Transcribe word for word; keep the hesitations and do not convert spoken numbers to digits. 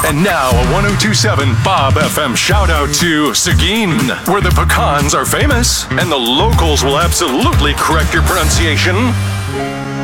And now a one oh two point seven Bob F M shout out to Seguin, where the pecans are famous and the locals will absolutely correct your pronunciation.